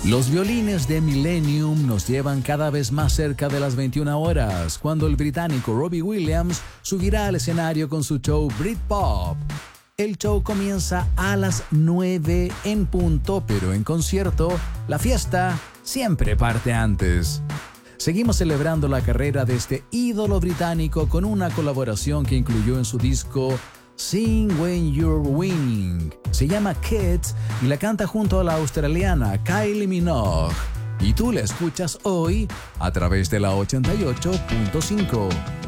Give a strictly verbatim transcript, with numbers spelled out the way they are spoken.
Los violines de Millennium nos llevan cada vez más cerca de las veintiuna horas, cuando el británico Robbie Williams subirá al escenario con su show Britpop. El show comienza a las nueve en punto, pero en concierto, la fiesta siempre parte antes. Seguimos celebrando la carrera de este ídolo británico con una colaboración que incluyó en su disco Sing When You're Winning. Se llama Kids y la canta junto a la australiana Kylie Minogue. Y tú la escuchas hoy a través de la ochenta y ocho punto cinco.